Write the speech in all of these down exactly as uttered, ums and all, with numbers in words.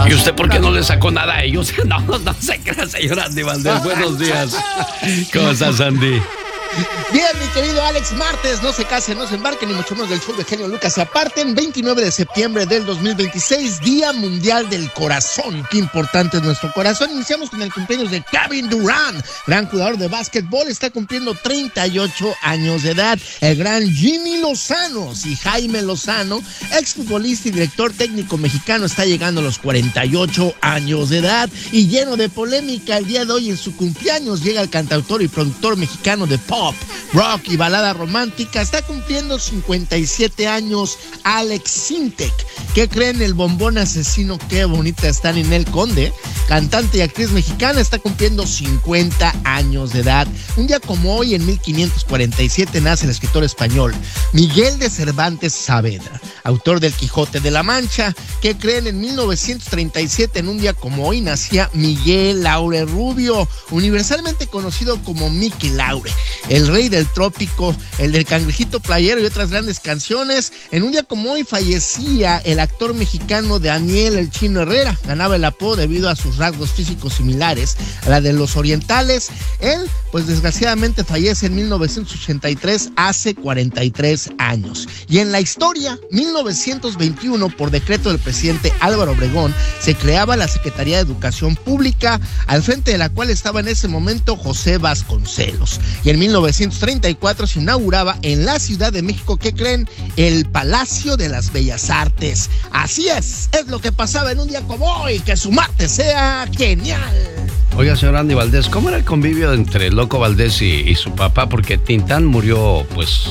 ¿Y usted por qué no le sacó nada a ellos? No, no se crea, señor Andy Valdés. Buenos días. ¿Cómo estás, Andy? Bien, mi querido Alex, martes, no se casen, no se embarquen, ni mucho menos del show de Genio Lucas se aparten. veintinueve de septiembre del dos mil veintiséis, Día Mundial del Corazón. Qué importante es nuestro corazón. Iniciamos con el cumpleaños de Kevin Durant, gran jugador de básquetbol, está cumpliendo treinta y ocho años de edad. El gran Jimmy Lozano y Jaime Lozano, exfutbolista y director técnico mexicano, está llegando a los cuarenta y ocho años de edad. Y lleno de polémica, el día de hoy en su cumpleaños llega el cantautor y productor mexicano de pop, rock y balada romántica, está cumpliendo cincuenta y siete años Alex Sintek. ¿Qué creen? El bombón asesino, qué bonita está Ninel Conde, cantante y actriz mexicana, está cumpliendo cincuenta años de edad. Un día como hoy, en mil quinientos cuarenta y siete, nace el escritor español Miguel de Cervantes Saavedra, autor del Quijote de la Mancha. ¿Qué creen? En mil novecientos treinta y siete, en un día como hoy, nacía Miguel Laure Rubio, universalmente conocido como Mickey Laure, el rey del trópico, el del cangrejito playero y otras grandes canciones. En un día como hoy fallecía el actor mexicano Daniel El Chino Herrera, ganaba el apodo debido a sus rasgos físicos similares a la de los orientales. Él, pues desgraciadamente fallece en mil novecientos ochenta y tres, hace cuarenta y tres años. Y en la historia, mil novecientos veintiuno, por decreto del presidente Álvaro Obregón, se creaba la Secretaría de Educación Pública, al frente de la cual estaba en ese momento José Vasconcelos. Y en mil novecientos treinta y cuatro se inauguraba en la Ciudad de México, ¿qué creen? El Palacio de las Bellas Artes. Así es, es lo que pasaba en un día como hoy. Que su martes sea genial. Oiga, señor Andy Valdés, ¿cómo era el convivio entre Loco Valdés y, y su papá? Porque Tintán murió, pues...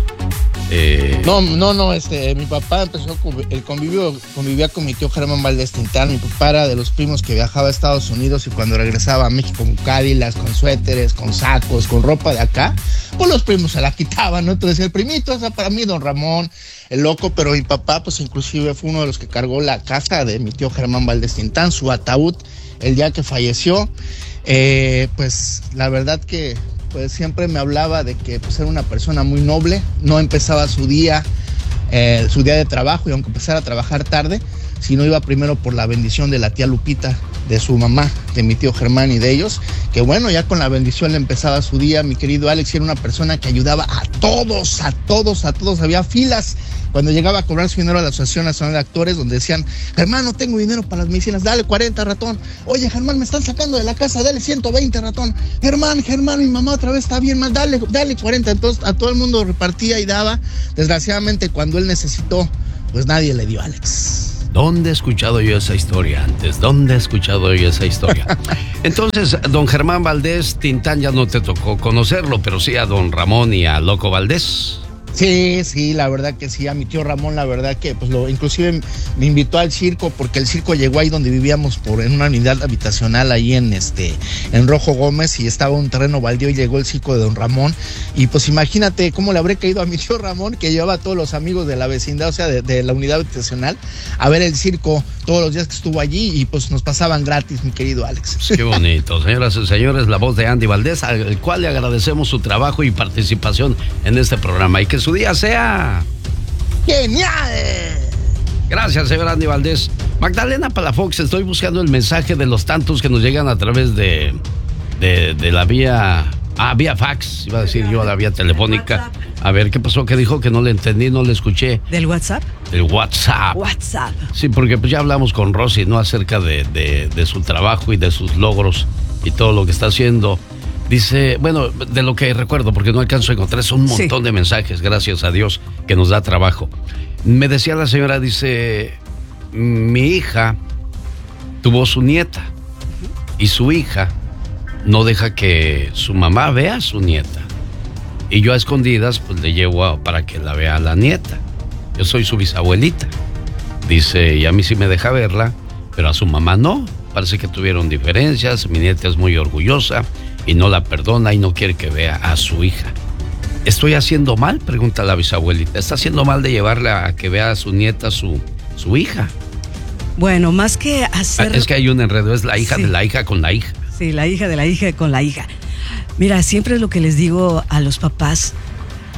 Eh... No, no, no, este, mi papá empezó, el convivio, convivía con mi tío Germán Valdés Tintán. Mi papá era de los primos que viajaba a Estados Unidos y cuando regresaba a México con Cádilas, con suéteres, con sacos, con ropa de acá, pues los primos se la quitaban, ¿no? Entonces el primito, o sea, para mí don Ramón, el Loco, pero mi papá pues inclusive fue uno de los que cargó la casa de mi tío Germán Valdés Tintán, su ataúd, el día que falleció. Eh, pues la verdad que pues siempre me hablaba de que pues, era una persona muy noble, no empezaba su día, eh, su día de trabajo, y aunque empezara a trabajar tarde, si no iba primero por la bendición de la tía Lupita, de su mamá, de mi tío Germán y de ellos, que bueno, ya con la bendición le empezaba su día. Mi querido Alex era una persona que ayudaba a todos, a todos, a todos, había filas cuando llegaba a cobrar su dinero a la Asociación Nacional de Actores, donde decían, Germán, no tengo dinero para las medicinas, dale cuarenta, ratón. Oye, Germán, me están sacando de la casa, dale ciento veinte, ratón. Germán, Germán, mi mamá otra vez está bien mal, dale, dale cuarenta. Entonces a todo el mundo repartía y daba. Desgraciadamente, cuando él necesitó, pues nadie le dio, Alex. ¿Dónde he escuchado yo esa historia antes? ¿Dónde he escuchado yo esa historia? Entonces, don Germán Valdés Tintán ya no te tocó conocerlo, pero sí a don Ramón y a Loco Valdés. Sí, sí, la verdad que sí, a mi tío Ramón, la verdad que pues lo, inclusive me invitó al circo, porque el circo llegó ahí donde vivíamos, por en una unidad habitacional ahí en este, en Rojo Gómez, y estaba un terreno baldío y llegó el circo de don Ramón, y pues imagínate cómo le habré caído a mi tío Ramón, que llevaba a todos los amigos de la vecindad, o sea, de, de la unidad habitacional, a ver el circo todos los días que estuvo allí, y pues nos pasaban gratis, mi querido Alex. Qué bonito, señoras y señores, la voz de Andy Valdés, al cual le agradecemos su trabajo y participación en este programa, y que su día sea genial. Gracias, señor Andy Valdés. Magdalena Palafox, estoy buscando el mensaje de los tantos que nos llegan a través de de, de la vía ah, vía fax, iba a decir yo, a la vía telefónica. A ver, ¿qué pasó? ¿Qué dijo? Que no le entendí, no le escuché. ¿Del WhatsApp? Del WhatsApp. WhatsApp. Sí, porque pues ya hablamos con Rosy, ¿no? Acerca de, de, de su trabajo y de sus logros y todo lo que está haciendo. Dice, bueno, de lo que recuerdo, porque no alcanzo a encontrar, son un montón sí. de mensajes, gracias a Dios, que nos da trabajo. Me decía la señora, dice, mi hija tuvo su nieta y su hija no deja que su mamá vea a su nieta. Y yo a escondidas, pues le llevo a, para que la vea a la nieta. Yo soy su bisabuelita. Dice, y a mí sí me deja verla, pero a su mamá no. Parece que tuvieron diferencias, mi nieta es muy orgullosa y no la perdona y no quiere que vea a su hija. ¿Estoy haciendo mal?, pregunta la bisabuelita. ¿Está haciendo mal de llevarla a que vea a su nieta, su, su hija? Bueno, más que hacer... Ah, es que hay un enredo, es la hija sí. de la hija con la hija. Sí, la hija de la hija con la hija. Mira, siempre es lo que les digo a los papás.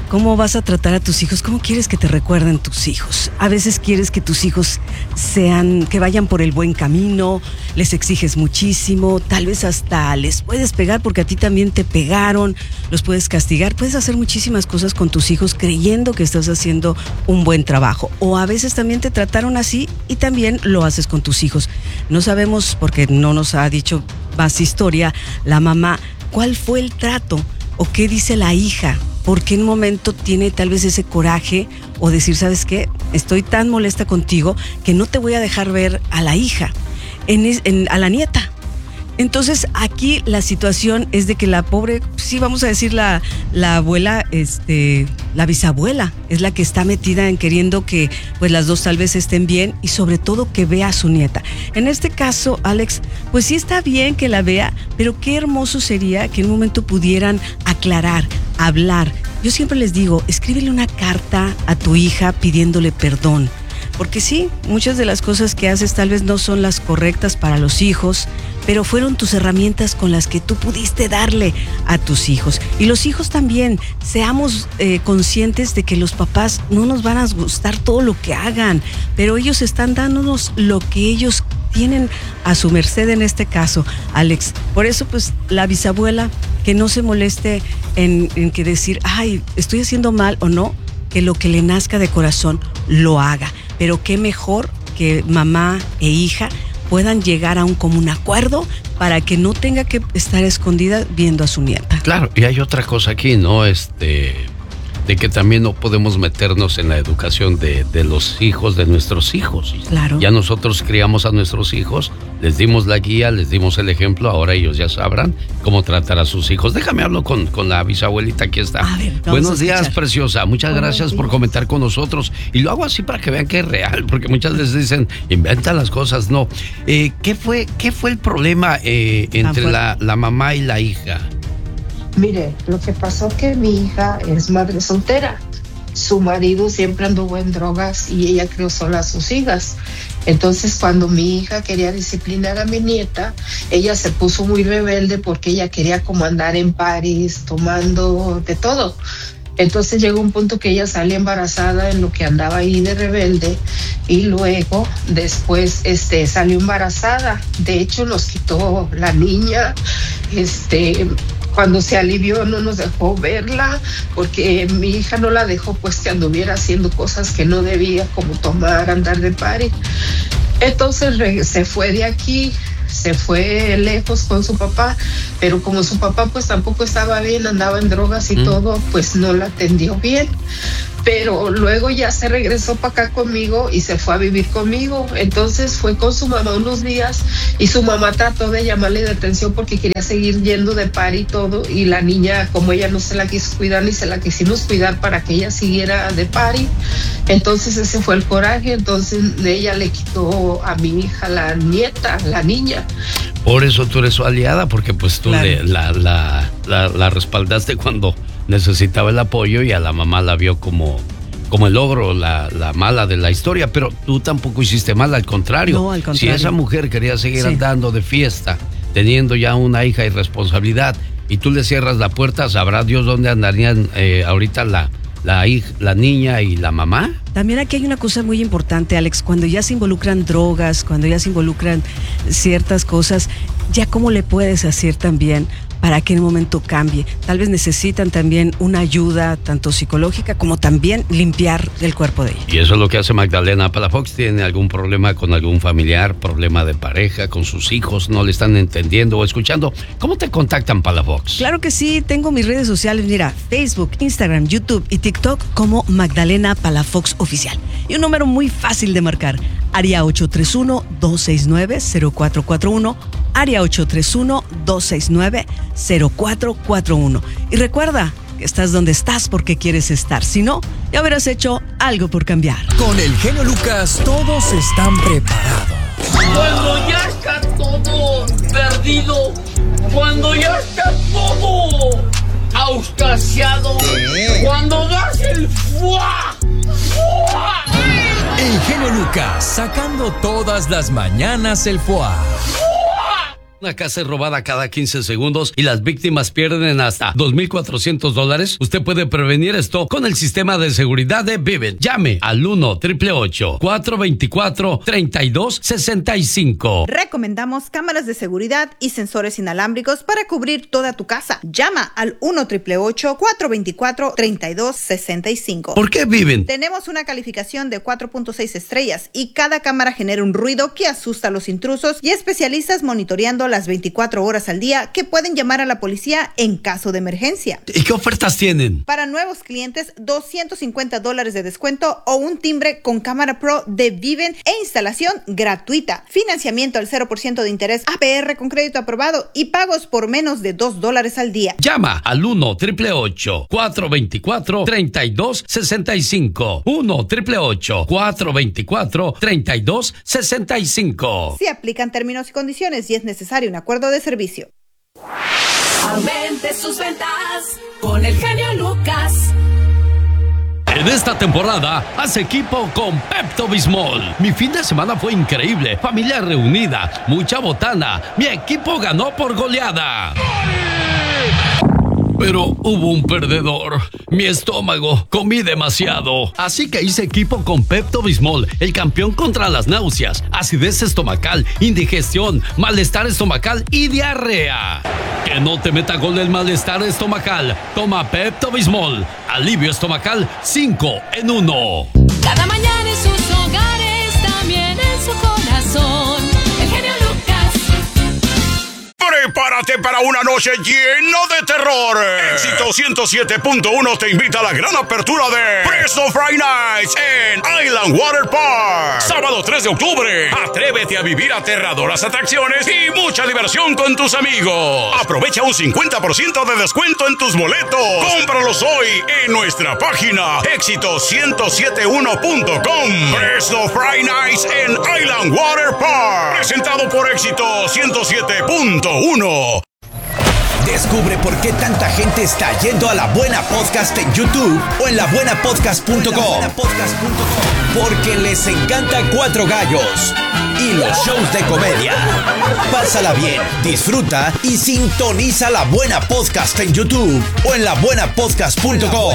¿Cómo vas a tratar a tus hijos? ¿Cómo quieres que te recuerden tus hijos? A veces quieres que tus hijos sean, que vayan por el buen camino, les exiges muchísimo, tal vez hasta les puedes pegar porque a ti también te pegaron, los puedes castigar, puedes hacer muchísimas cosas con tus hijos creyendo que estás haciendo un buen trabajo. O a veces también te trataron así y también lo haces con tus hijos. No sabemos, porque no nos ha dicho más historia la mamá, cuál fue el trato o qué dice la hija. Porque en un momento tiene tal vez ese coraje o decir, ¿sabes qué? Estoy tan molesta contigo que no te voy a dejar ver a la hija, en, en, a la nieta. Entonces aquí la situación es de que la pobre, sí vamos a decir la, la abuela, este, la bisabuela, es la que está metida en queriendo que pues las dos tal vez estén bien y sobre todo que vea a su nieta. En este caso, Alex, pues sí está bien que la vea, pero qué hermoso sería que en un momento pudieran aclarar, hablar. Yo siempre les digo, escríbele una carta a tu hija pidiéndole perdón. Porque sí, muchas de las cosas que haces tal vez no son las correctas para los hijos, pero fueron tus herramientas con las que tú pudiste darle a tus hijos. Y los hijos también, seamos eh, conscientes de que los papás no nos van a gustar todo lo que hagan, pero ellos están dándonos lo que ellos tienen a su merced en este caso, Alex. Por eso, pues, la bisabuela, que no se moleste en, en que decir, ay, estoy haciendo mal o no, que lo que le nazca de corazón lo haga. Pero qué mejor que mamá e hija puedan llegar a un común acuerdo para que no tenga que estar escondida viendo a su nieta. Claro, y hay otra cosa aquí, ¿no? Este, de que también no podemos meternos en la educación de, de los hijos de nuestros hijos. Claro. Ya nosotros criamos a nuestros hijos, les dimos la guía, les dimos el ejemplo, ahora ellos ya sabrán cómo tratar a sus hijos. Déjame hablar con, con la bisabuelita, aquí está. A ver, Buenos a días, preciosa. Muchas Buenos gracias días. por comentar con nosotros. Y lo hago así para que vean que es real, porque muchas veces dicen, inventa las cosas. No. Eh, ¿qué fue, qué fue el problema eh, entre la, la mamá y la hija? Mire, lo que pasó que mi hija es madre soltera. Su marido siempre anduvo en drogas y ella crió sola a sus hijas. Entonces, cuando mi hija quería disciplinar a mi nieta, ella se puso muy rebelde porque ella quería como andar en París, tomando de todo. Entonces llegó un punto que ella salía embarazada en lo que andaba ahí de rebelde y luego después este, salió embarazada. De hecho, nos quitó la niña. Este... Cuando se alivió no nos dejó verla porque mi hija no la dejó pues que anduviera haciendo cosas que no debía, como tomar, andar de party. Entonces se fue de aquí, se fue lejos con su papá, pero como su papá pues tampoco estaba bien, andaba en drogas y mm. todo, pues no la atendió bien. Pero luego ya se regresó para acá conmigo y se fue a vivir conmigo. Entonces fue con su mamá unos días y su mamá trató de llamarle de atención porque quería seguir yendo de party y todo. Y la niña, como ella no se la quiso cuidar ni se la quisimos cuidar para que ella siguiera de party, entonces ese fue el coraje. Entonces ella le quitó a mi hija la nieta, la niña. Por eso tú eres su aliada, porque pues tú Claro. le, la, la, la, la respaldaste cuando necesitaba el apoyo y a la mamá la vio como, como el ogro, la, la mala de la historia, pero tú tampoco hiciste mal, al contrario. No, al contrario. Si esa mujer quería seguir Sí. andando de fiesta, teniendo ya una hija y responsabilidad, y tú le cierras la puerta, sabrá Dios dónde andarían eh, ahorita la, la, hija, la niña y la mamá. También aquí hay una cosa muy importante, Alex, cuando ya se involucran drogas, cuando ya se involucran ciertas cosas, ya cómo le puedes hacer también para que en un momento cambie. Tal vez necesitan también una ayuda, tanto psicológica como también limpiar el cuerpo de ella. Y eso es lo que hace Magdalena Palafox. ¿Tiene algún problema con algún familiar, problema de pareja, con sus hijos? ¿No le están entendiendo o escuchando? ¿Cómo te contactan, Palafox? Claro que sí, tengo mis redes sociales, mira, Facebook, Instagram, YouTube y TikTok como Magdalena Palafox Oficial. Y un número muy fácil de marcar, área ocho tres uno, dos seis nueve, cero cuatro cuatro uno, área ocho tres uno, dos seis nueve, cero cuatro cuatro uno. Y recuerda que estás donde estás porque quieres estar, si no, ya habrás hecho algo por cambiar. Con el genio Lucas todos están preparados. Cuando ya está todo perdido, cuando ya está todo auscasiado, cuando das el fuá, fuá. El genio Lucas sacando todas las mañanas el foie. Una casa es robada cada quince segundos y las víctimas pierden hasta dos mil cuatrocientos dólares. Usted puede prevenir esto con el sistema de seguridad de Vivint. Llame al uno, ocho ocho ocho, cuatro dos cuatro, tres dos seis cinco. Recomendamos cámaras de seguridad y sensores inalámbricos para cubrir toda tu casa. Llama al uno, ocho ocho ocho, cuatro dos cuatro, tres dos seis cinco. ¿Por qué Vivint? Tenemos una calificación de cuatro punto seis estrellas y cada cámara genera un ruido que asusta a los intrusos y especialistas monitoreando las veinticuatro horas al día que pueden llamar a la policía en caso de emergencia. ¿Y qué ofertas tienen? Para nuevos clientes, doscientos cincuenta dólares de descuento o un timbre con cámara pro de Vivint e instalación gratuita. Financiamiento al cero por ciento de interés A P R con crédito aprobado y pagos por menos de dos dólares al día. Llama al uno, ocho ocho ocho, cuatro dos cuatro, tres dos seis cinco. uno, ocho ocho ocho, cuatro dos cuatro, tres dos seis cinco. Se aplican términos y condiciones y es necesario un acuerdo de servicio. Aumente sus ventas con el genio Lucas. En esta temporada, haz equipo con Pepto-Bismol. Mi fin de semana fue increíble. Familia reunida, mucha botana. Mi equipo ganó por goleada. Pero hubo un perdedor. Mi estómago. Comí demasiado. Así que hice equipo con Pepto-Bismol, el campeón contra las náuseas, acidez estomacal, indigestión, malestar estomacal y diarrea. Que no te meta gol el malestar estomacal. Toma Pepto-Bismol. Alivio estomacal cinco en uno. Cada mañana en sus hogares, también en su corazón. El genio Lucas. Prepárate para una noche llena de terror. Éxito ciento siete punto uno te invita a la gran apertura de Fresno Friday Nights en Island Water Park. Sábado tres de octubre. Atrévete a vivir aterradoras atracciones y mucha diversión con tus amigos. Aprovecha un cincuenta por ciento de descuento en tus boletos. Cómpralos hoy en nuestra página éxito ciento siete uno punto com. Fresno Friday Nights en Island Water Park. Presentado por Éxito ciento siete punto uno. Descubre por qué tanta gente está yendo a La Buena Podcast en YouTube o en la buena podcast punto com. Porque les encanta Cuatro Gallos y los shows de comedia. Pásala bien, disfruta y sintoniza La Buena Podcast en YouTube o en la buena podcast punto com.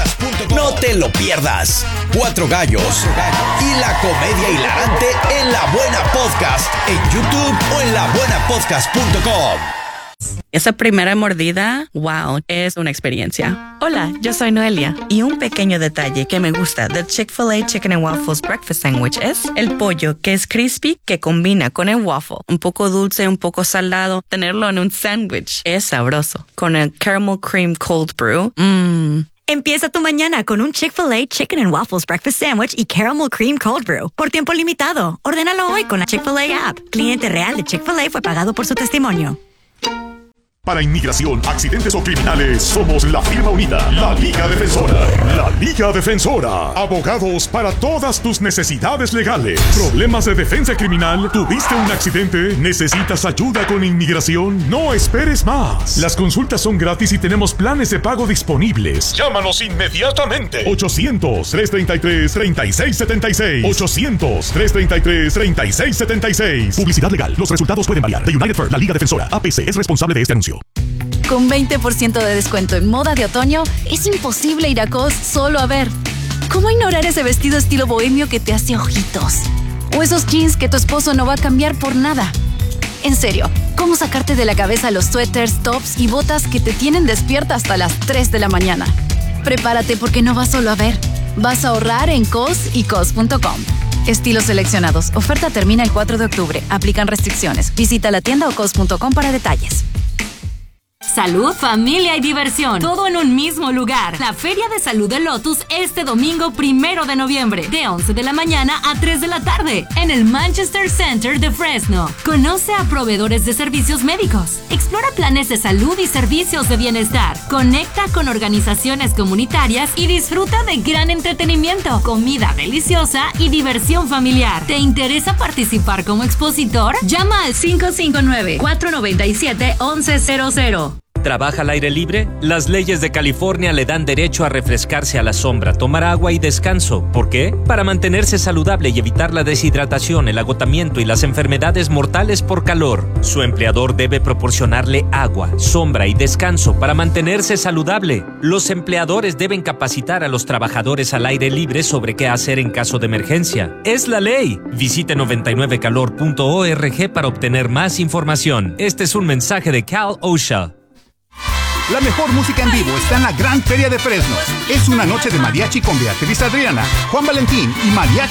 No te lo pierdas. Cuatro Gallos y la comedia hilarante en La Buena Podcast en YouTube o en la buena podcast punto com. Esa primera mordida, wow, es una experiencia. Hola, yo soy Noelia y un pequeño detalle que me gusta del Chick-fil-A Chicken and Waffles Breakfast Sandwich es el pollo que es crispy que combina con el waffle. Un poco dulce, un poco salado. Tenerlo en un sándwich es sabroso. Con el caramel cream cold brew, mmm. Empieza tu mañana con un Chick-fil-A Chicken and Waffles Breakfast Sandwich y Caramel Cream Cold Brew por tiempo limitado. Ordénalo hoy con la Chick-fil-A app. Cliente real de Chick-fil-A fue pagado por su testimonio. Para inmigración, accidentes o criminales, somos la firma unida, la Liga Defensora. La Liga Defensora. Abogados para todas tus necesidades legales. ¿Problemas de defensa criminal? ¿Tuviste un accidente? ¿Necesitas ayuda con inmigración? No esperes más. Las consultas son gratis y tenemos planes de pago disponibles. Llámanos inmediatamente. ochocientos, tres treinta y tres, treinta y seis setenta y seis. ochocientos, tres treinta y tres, treinta y seis setenta y seis. Publicidad legal. Los resultados pueden variar. The United Firm, la Liga Defensora. A P C es responsable de este anuncio. Con veinte por ciento de descuento en moda de otoño, es imposible ir a Cos solo a ver. ¿Cómo ignorar ese vestido estilo bohemio que te hace ojitos? O esos jeans que tu esposo no va a cambiar por nada. En serio, ¿cómo sacarte de la cabeza los suéteres, tops y botas que te tienen despierta hasta las tres de la mañana? Prepárate porque no vas solo a ver. Vas a ahorrar en Cos y Cos punto com. Estilos seleccionados. Oferta termina el cuatro de octubre. Aplican restricciones. Visita la tienda o cos punto com para detalles. Salud, familia y diversión, todo en un mismo lugar. La Feria de Salud de Lotus este domingo primero de noviembre, de once de la mañana a tres de la tarde, en el Manchester Center de Fresno. Conoce a proveedores de servicios médicos, explora planes de salud y servicios de bienestar, conecta con organizaciones comunitarias y disfruta de gran entretenimiento, comida deliciosa y diversión familiar. ¿Te interesa participar como expositor? Llama al cinco cinco nueve, cuatro nueve siete, once cero cero. ¿Trabaja al aire libre? Las leyes de California le dan derecho a refrescarse a la sombra, tomar agua y descanso. ¿Por qué? Para mantenerse saludable y evitar la deshidratación, el agotamiento y las enfermedades mortales por calor. Su empleador debe proporcionarle agua, sombra y descanso para mantenerse saludable. Los empleadores deben capacitar a los trabajadores al aire libre sobre qué hacer en caso de emergencia. ¡Es la ley! Visite noventa y nueve calor punto org para obtener más información. Este es un mensaje de Cal OSHA. La mejor música en vivo está en la Gran Feria de Fresno. Es una noche de mariachi con Beatriz Adriana, Juan Valentín y mariachi